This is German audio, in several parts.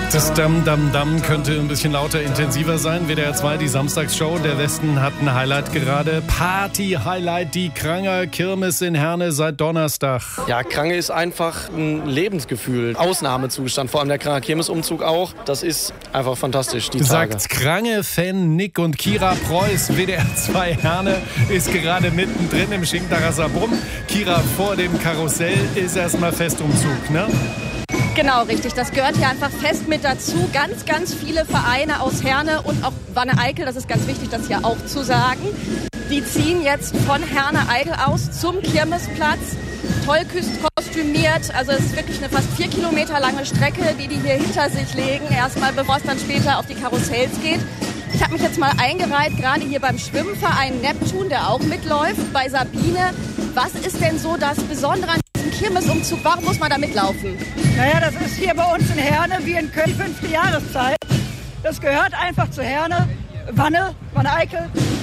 Das Dam könnte ein bisschen lauter, intensiver sein. WDR 2, die Samstagsshow. Der Westen hat ein Highlight gerade. Party-Highlight, die Kranger Kirmes in Herne seit Donnerstag. Ja, Krange ist einfach ein Lebensgefühl. Ausnahmezustand, vor allem der Kranger Kirmesumzug auch. Das ist einfach fantastisch, die Tage. Sagt Krange-Fan Nick und Kira Preuß. WDR 2 Herne ist gerade mittendrin im Schinkdacher Saarbrunn. Kira, vor dem Karussell ist erstmal Festumzug, ne? Genau, richtig. Das gehört hier einfach fest mit dazu. Ganz, ganz viele Vereine aus Herne und auch Wanne-Eickel, das ist ganz wichtig, das hier auch zu sagen, die ziehen jetzt von Herne-Eickel aus zum Kirmesplatz. Toll kostümiert, also es ist wirklich eine fast 4 Kilometer lange Strecke, die hier hinter sich legen. Erstmal, bevor es dann später auf die Karussells geht. Ich habe mich jetzt mal eingereiht, gerade hier beim Schwimmverein Neptun, der auch mitläuft, bei Sabine. Was ist denn so das Besondere an diesem Kirmesumzug? Warum muss man da mitlaufen? Naja, das ist hier bei uns in Herne wie in Köln die 5. Jahreszeit. Das gehört einfach zu Herne, Wanne-Eickel.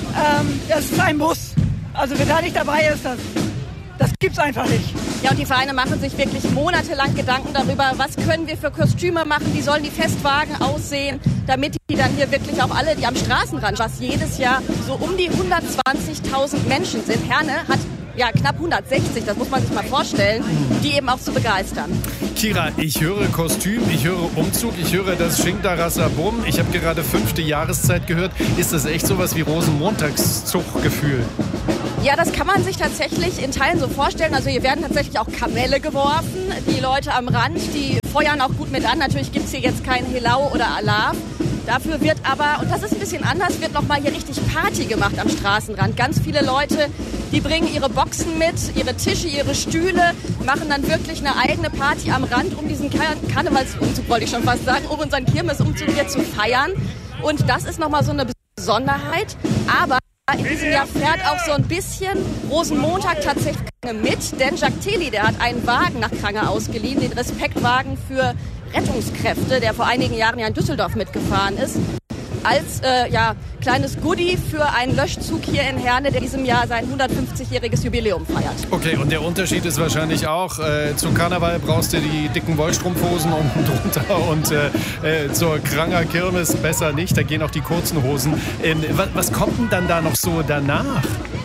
Das ist ein Muss. Also wer da nicht dabei ist, das gibt's einfach nicht. Ja, und die Vereine machen sich wirklich monatelang Gedanken darüber, was können wir für Kostüme machen, wie sollen die Festwagen aussehen, damit die dann hier wirklich auch alle, die am Straßenrand, was jedes Jahr so um die 120.000 Menschen sind. Herne hat ja knapp 160, das muss man sich mal vorstellen, die eben auch zu begeistern. Kira, ich höre Kostüm, ich höre Umzug, ich höre das Schinkdacher Saarbrunn. Ich habe gerade 5. Jahreszeit gehört. Ist das echt sowas wie Rosenmontagszug-Gefühl? Ja, das kann man sich tatsächlich in Teilen so vorstellen. Also hier werden tatsächlich auch Kamelle geworfen. Die Leute am Rand, die feuern auch gut mit an. Natürlich gibt es hier jetzt kein Helau oder Alarm. Dafür wird aber, und das ist ein bisschen anders, wird nochmal hier richtig Party gemacht am Straßenrand. Ganz viele Leute, die bringen ihre Boxen mit, ihre Tische, ihre Stühle, machen dann wirklich eine eigene Party am Rand, um diesen Karnevalsumzug, wollte ich schon fast sagen, um unseren Kirmesumzug hier zu feiern. Und das ist nochmal so eine Besonderheit. Aber in diesem Jahr fährt auch so ein bisschen Rosenmontag tatsächlich mit, denn Jacques Theli, der hat einen Wagen nach Krange ausgeliehen, den Respektwagen für Rettungskräfte, der vor einigen Jahren ja in Düsseldorf mitgefahren ist, als kleines Goodie für einen Löschzug hier in Herne, der diesem Jahr sein 150-jähriges Jubiläum feiert. Okay, und der Unterschied ist wahrscheinlich auch, zu Karneval brauchst du die dicken Wollstrumpfhosen unten drunter und zur Kranger Kirmes besser nicht, da gehen auch die kurzen Hosen. Was kommt denn dann da noch so danach?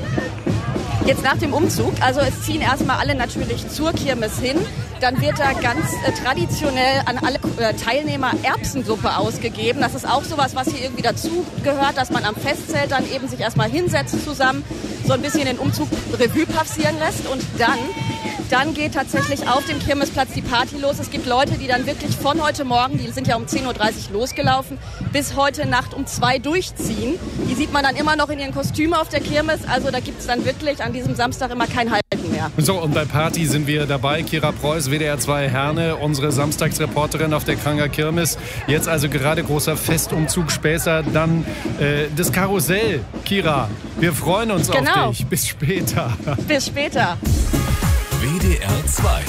Jetzt nach dem Umzug, also es ziehen erstmal alle natürlich zur Kirmes hin, dann wird da ganz traditionell an alle Teilnehmer Erbsensuppe ausgegeben. Das ist auch sowas, was hier irgendwie dazu gehört, dass man am Festzelt dann eben sich erstmal hinsetzt zusammen, so ein bisschen den Umzug Revue passieren lässt und dann geht tatsächlich auf dem Kirmesplatz die Party los. Es gibt Leute, die dann wirklich von heute Morgen, die sind ja um 10.30 Uhr losgelaufen, bis heute Nacht um 2 durchziehen. Die sieht man dann immer noch in ihren Kostümen auf der Kirmes. Also da gibt es dann wirklich an diesem Samstag immer kein Halten mehr. So, und bei Party sind wir dabei. Kira Preuß, WDR 2 Herne, unsere Samstagsreporterin auf der Kranger Kirmes. Jetzt also gerade großer Festumzug, später dann das Karussell. Kira, wir freuen uns auf dich. Bis später. Bis später. WDR 2